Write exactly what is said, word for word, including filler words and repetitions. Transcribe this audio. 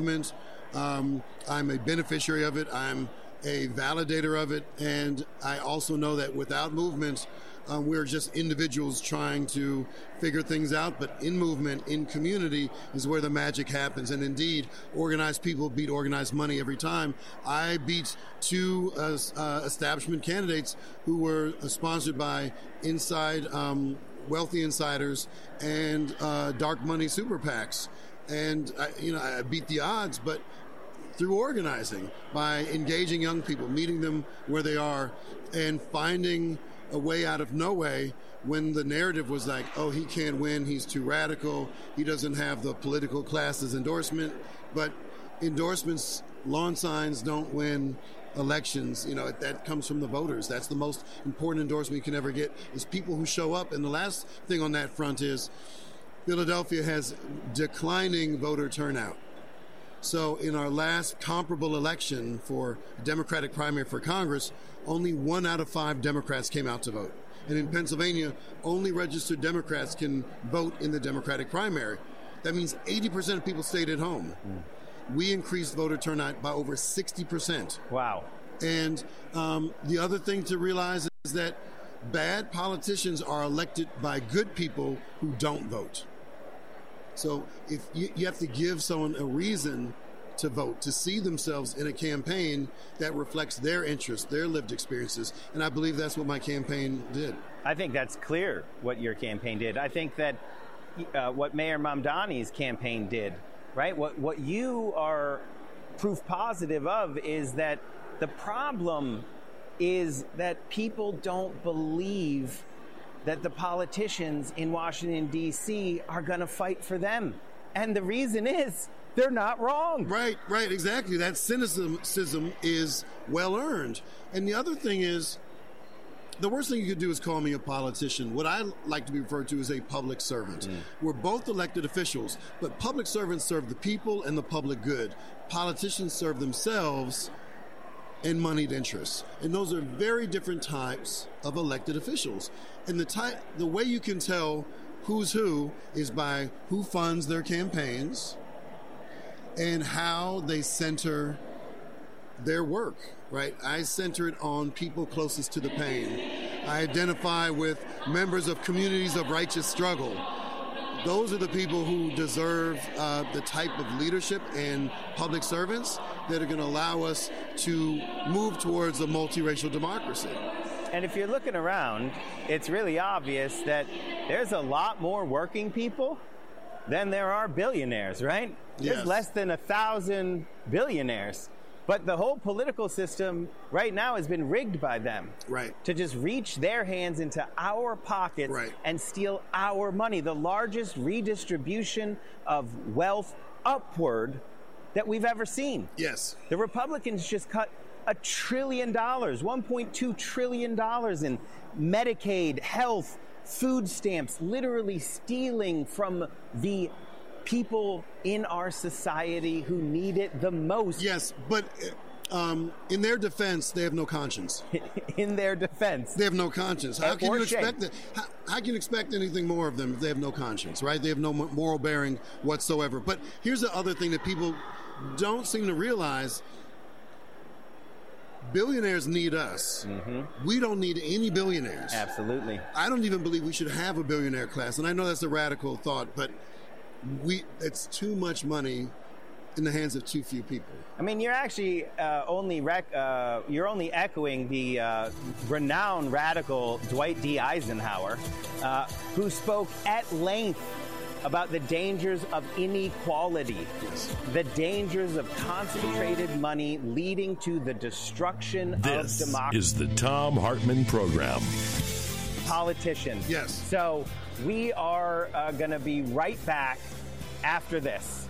movement. Um, I'm a beneficiary of it. I'm a validator of it. And I also know that without movement, um, we're just individuals trying to figure things out. But in movement, in community, is where the magic happens. And indeed, organized people beat organized money every time. I beat two uh, uh, establishment candidates who were sponsored by inside um, wealthy insiders and uh, dark money super PACs. And, I, you know, I beat the odds, but through organizing, by engaging young people, meeting them where they are, and finding a way out of no way when the narrative was like, oh, he can't win, he's too radical, he doesn't have the political class's endorsement. But endorsements, lawn signs don't win elections. You know, that comes from the voters. That's the most important endorsement you can ever get, is people who show up. And the last thing on that front is Philadelphia has declining voter turnout. So in our last comparable election for a Democratic primary for Congress, only one out of five Democrats came out to vote. And in Pennsylvania, only registered Democrats can vote in the Democratic primary. That means eighty percent of people stayed at home. Mm. We increased voter turnout by over sixty percent. Wow. And um, the other thing to realize is that bad politicians are elected by good people who don't vote. So if you, you have to give someone a reason to vote, to see themselves in a campaign that reflects their interests, their lived experiences. And I believe that's what my campaign did. I think that's clear what your campaign did. I think that uh, what Mayor Mamdani's campaign did, right? What, what you are proof positive of is that the problem is that people don't believe that the politicians in Washington, D C are going to fight for them. And the reason is they're not wrong. Right, right, exactly. That cynicism is well earned. And the other thing is, the worst thing you could do is call me a politician. What I like to be referred to as a public servant. Mm. We're both elected officials, but public servants serve the people and the public good. Politicians serve themselves and moneyed interests. And those are very different types of elected officials. And the type, the way you can tell who's who is by who funds their campaigns and how they center their work, right? I center it on people closest to the pain. I identify with members of communities of righteous struggle. Those are the people who deserve uh, the type of leadership and public servants that are going to allow us to move towards a multiracial democracy. And if you're looking around, it's really obvious that there's a lot more working people than there are billionaires, right? Yes. There's less than a thousand billionaires. But the whole political system right now has been rigged by them. Right. To just reach their hands into our pockets right. and steal our money. The largest redistribution of wealth upward that we've ever seen. Yes. The Republicans just cut a trillion dollars, one point two trillion dollars in Medicaid, health, food stamps, literally stealing from the people in our society who need it the most. Yes, but um, in their defense, they have no conscience. In their defense. They have no conscience. How can you shame. expect that? How, how can you expect anything more of them if they have no conscience, right? They have no moral bearing whatsoever. But here's the other thing that people don't seem to realize. Billionaires need us. Mm-hmm. We don't need any billionaires. Absolutely. I don't even believe we should have a billionaire class. And I know that's a radical thought, but we it's too much money in the hands of too few people. I mean, you're actually uh, only rec- uh, you're only echoing the uh, renowned radical Dwight D. Eisenhower, uh, who spoke at length about the dangers of inequality, yes. the dangers of concentrated money leading to the destruction this of democracy. This is the Thom Hartmann Program. Politicians. Yes. So we are uh, going to be right back after this.